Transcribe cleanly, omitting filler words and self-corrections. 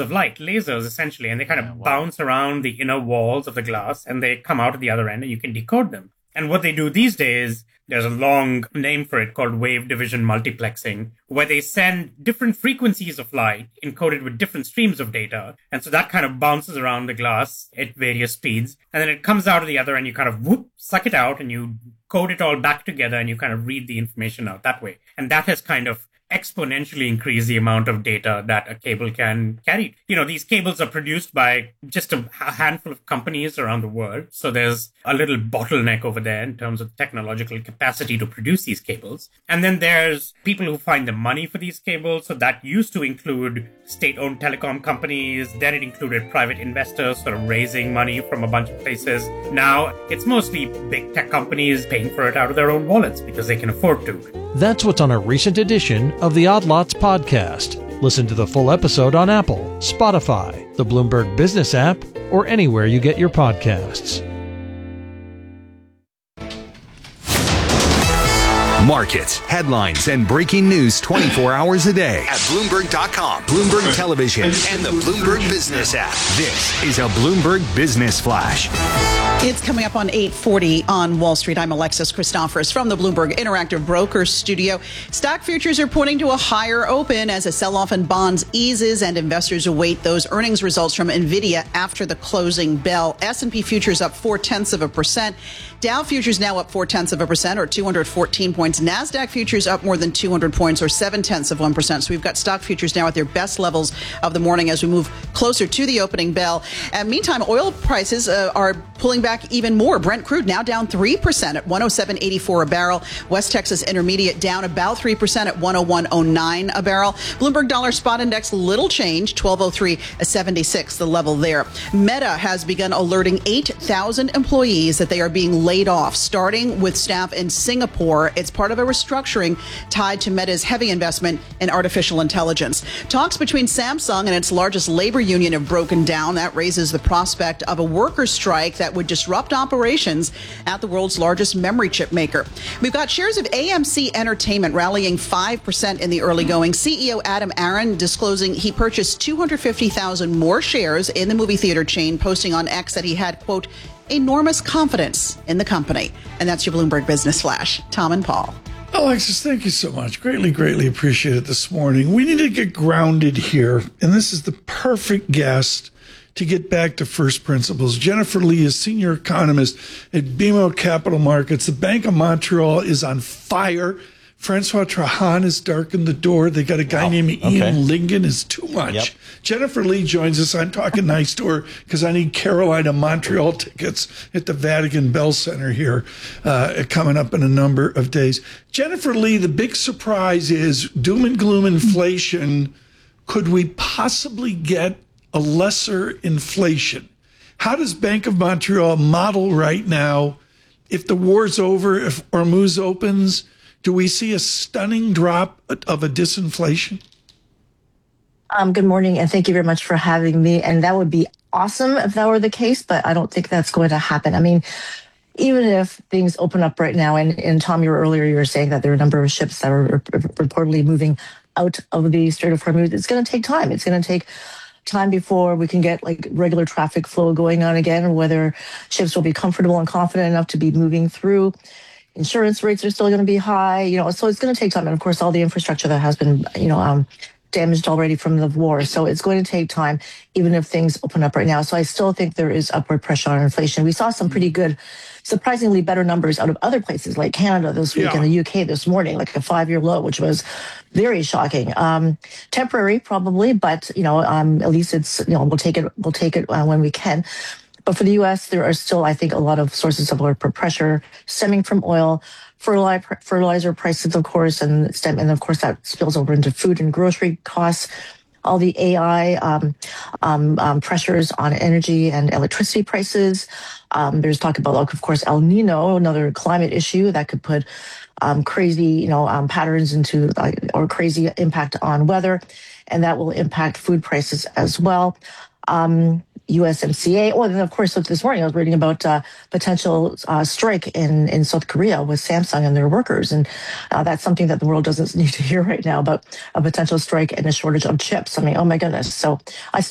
of light, lasers essentially, and they kind of bounce around the inner walls of the glass and they come out at the other end and you can decode them. And what they do these days, there's a long name for it called wave division multiplexing, where they send different frequencies of light encoded with different streams of data. And so that kind of bounces around the glass at various speeds. And then it comes out of the other and you kind of suck it out and you code it all back together and you kind of read the information out that way. And that has kind of exponentially increase the amount of data that a cable can carry. These cables are produced by just a handful of companies around the world. So there's a little bottleneck over there in terms of technological capacity to produce these cables. And then there's people who find the money for these cables. So that used to include state-owned telecom companies. Then it included private investors sort of raising money from a bunch of places. Now it's mostly big tech companies paying for it out of their own wallets because they can afford to. That's what's on a recent edition of the Odd Lots podcast. Listen to the full episode on Apple, Spotify, the Bloomberg Business app, or anywhere you get your podcasts. Markets, headlines, and breaking news 24 hours a day at Bloomberg.com, Bloomberg Television, and the Bloomberg Business app. This is a Bloomberg Business Flash. It's coming up on 8:40 on Wall Street. I'm Alexis Christoforous from the Bloomberg Interactive Brokers studio. Stock futures are pointing to a higher open as a sell-off in bonds eases and investors await those earnings results from NVIDIA after the closing bell. S&P futures up 0.4%. Dow futures now up 0.4% or 214 points. NASDAQ futures up more than 200 points or 0.7%. So we've got stock futures now at their best levels of the morning as we move closer to the opening bell. And meantime, oil prices are pulling back even more. Brent crude now down 3% at 107.84 a barrel. West Texas Intermediate down about 3% at 101.09 a barrel. Bloomberg Dollar Spot Index, little change, 1203.76, the level there. Meta has begun alerting 8,000 employees that they are being laid off, starting with staff in Singapore. It's part of a restructuring tied to Meta's heavy investment in artificial intelligence. Talks between Samsung and its largest labor union have broken down. That raises the prospect of a workers' strike that would disrupt operations at the world's largest memory chip maker. We've got shares of AMC Entertainment rallying 5% in the early going. CEO Adam Aron disclosing he purchased 250,000 more shares in the movie theater chain, posting on X that he had, quote, enormous confidence in the company. And that's your Bloomberg Business Flash. Tom and Paul. Alexis, thank you so much. Greatly appreciate it this morning. We need to get grounded here, and this is the perfect guest to get back to first principles. Jennifer Lee is senior economist at BMO Capital Markets. The Bank of Montreal is on fire. Francois Trahan has darkened the door. They got a guy named Ian Lingen. Is too much. Yep. Jennifer Lee joins us. I'm talking nice to her because I need Carolina Montreal tickets at the Vatican Bell Center here coming up in a number of days. Jennifer Lee, the big surprise is doom and gloom inflation. Could we possibly get a lesser inflation? How does Bank of Montreal model right now? If the war's over, if Hormuz opens, do we see a stunning drop of a disinflation? Good morning, and thank you very much for having me. And that would be awesome if that were the case, but I don't think that's going to happen. I mean, even if things open up right now, and Tom, you were saying that there are a number of ships that are reportedly moving out of the Strait of Hormuz, it's going to take time. It's going to take time before we can get like regular traffic flow going on again, or whether ships will be comfortable and confident enough to be moving through. Insurance rates are still going to be high, so it's going to take time. And of course, all the infrastructure that has been, damaged already from the war. So it's going to take time, even if things open up right now. So I still think there is upward pressure on inflation. We saw some pretty good, surprisingly better numbers out of other places like Canada this week and the UK this morning, like a 5-year low, which was very shocking. Temporary, probably, but, at least it's, we'll take it when we can. But for the U.S., there are still, I think, a lot of sources of upward pressure stemming from oil, fertilizer prices, of course, and of course that spills over into food and grocery costs. All the AI pressures on energy and electricity prices. There's talk about, of course, El Nino, another climate issue that could put crazy, patterns into or crazy impact on weather, and that will impact food prices as well. USMCA. Oh, and then of course, this morning I was reading about potential strike in South Korea with Samsung and their workers, and that's something that the world doesn't need to hear right now about a potential strike and a shortage of chips. I mean, oh my goodness. So I